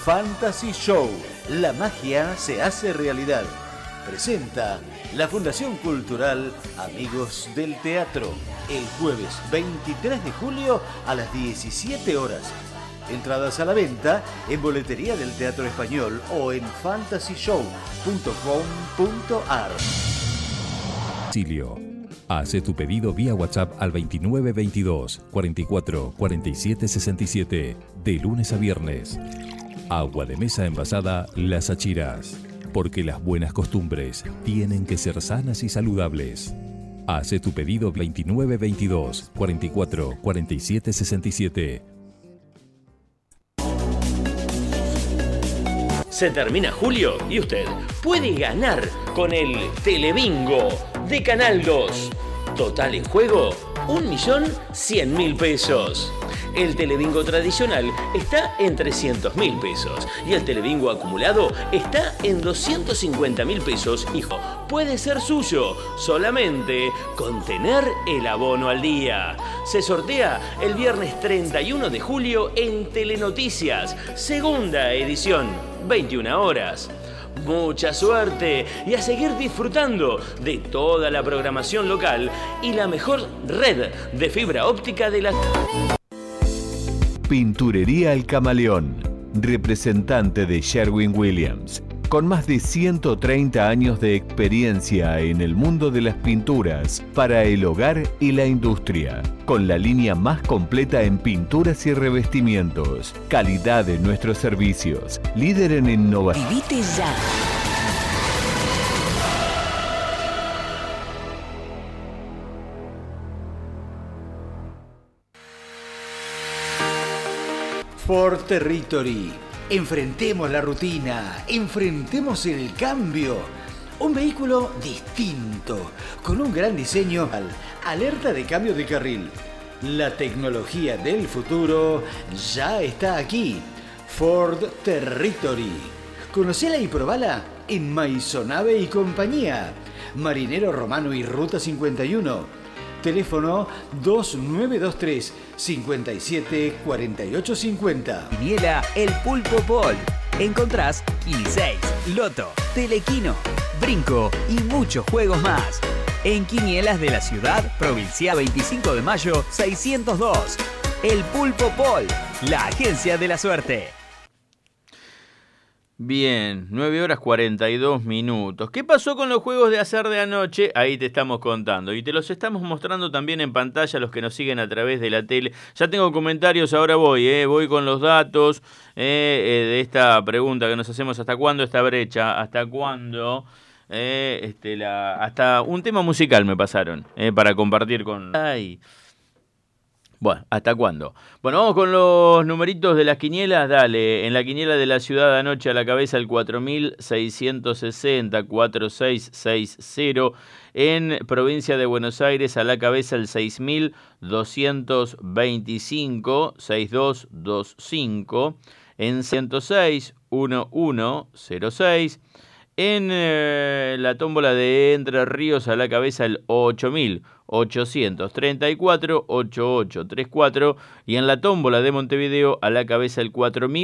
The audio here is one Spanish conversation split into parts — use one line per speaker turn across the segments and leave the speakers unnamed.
Fantasy Show. La magia se hace realidad. Presenta la Fundación Cultural Amigos del Teatro. El jueves 23 de julio a las 17 horas. Entradas a la venta en boletería del Teatro Español o en fantasyshow.com.ar.
Hace tu pedido vía WhatsApp al 2922 44 47 67 de lunes a viernes. Agua de mesa envasada Las Achiras, porque las buenas costumbres tienen que ser sanas y saludables. Hace tu pedido 2922 44 47 67.
Se termina julio y usted puede ganar con el Telebingo de Canal 2. Total en juego, 1.100.000 pesos. El Telebingo tradicional está en 300.000 pesos y el Telebingo acumulado está en 250.000 pesos. Hijo, puede ser suyo solamente con tener el abono al día. Se sortea el viernes 31 de julio en Telenoticias, segunda edición, 21 horas. Mucha suerte y a seguir disfrutando de toda la programación local y la mejor red de fibra óptica de la...
Pinturería El Camaleón, representante de Sherwin-Williams, con más de 130 años de experiencia en el mundo de las pinturas para el hogar y la industria, con la línea más completa en pinturas y revestimientos, calidad en nuestros servicios, líder en innovación.
Vivite ya.
Ford Territory. Enfrentemos la rutina, enfrentemos el cambio. Un vehículo distinto, con un gran diseño, alerta de cambio de carril. La tecnología del futuro ya está aquí. Ford Territory. Conocela y probala en Maisonave y compañía. Marinero Romano y Ruta 51. Teléfono 2923 57 48 50.
Quiniela El Pulpo Pol. Encontrás Kini 6, Loto, Telequino, Brinco y muchos juegos más. En Quinielas de la Ciudad, Provincia 25 de Mayo 602. El Pulpo Pol, la agencia de la suerte.
Bien, 9 horas 42 minutos. ¿Qué pasó con los juegos de azar de anoche? Ahí te estamos contando. Y te los estamos mostrando también en pantalla a los que nos siguen a través de la tele. Ya tengo comentarios, ahora voy con los datos de esta pregunta que nos hacemos. ¿Hasta cuándo esta brecha? ¿Hasta cuándo? Hasta un tema musical me pasaron para compartir con... Ay. Bueno, ¿hasta cuándo? Bueno, vamos con los numeritos de las quinielas. Dale, en la quiniela de la ciudad de anoche a la cabeza el 4660, 4660. En provincia de Buenos Aires a la cabeza el 6225, 6225. En 106, 1106. En la tómbola de Entre Ríos a la cabeza el 8834, 8834. Y en la tómbola de Montevideo a la cabeza el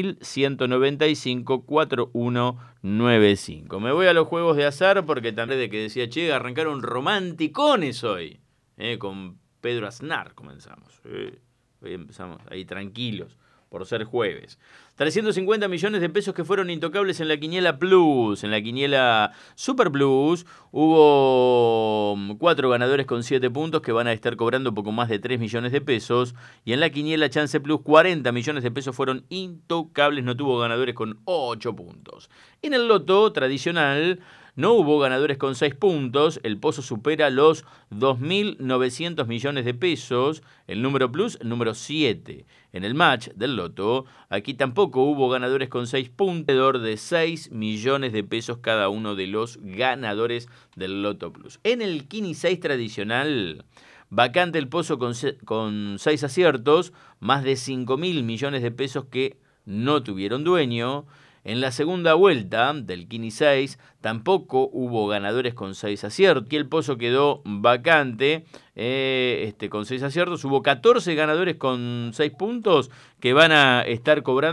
4195, 4195. Me voy a los juegos de azar porque también de que decía, che, arrancaron romanticones hoy. Con Pedro Aznar comenzamos. Hoy empezamos ahí tranquilos por ser jueves. 350 millones de pesos que fueron intocables en la Quiniela Plus. En la Quiniela Super Plus hubo 4 ganadores con 7 puntos que van a estar cobrando poco más de 3 millones de pesos. Y en la Quiniela Chance Plus 40 millones de pesos fueron intocables. No tuvo ganadores con 8 puntos. En el loto tradicional no hubo ganadores con 6 puntos. El pozo supera los 2.900 millones de pesos. El número plus, el número 7. En el match del loto, aquí tampoco hubo ganadores con 6 puntos. De 6 millones de pesos cada uno de los ganadores del loto plus. En el Kini 6 tradicional, vacante el pozo con 6 aciertos. Más de 5.000 millones de pesos que no tuvieron dueño. En la segunda vuelta del Kini 6 tampoco hubo ganadores con 6 aciertos. Aquí el pozo quedó vacante con 6 aciertos. Hubo 14 ganadores con 6 puntos que van a estar cobrando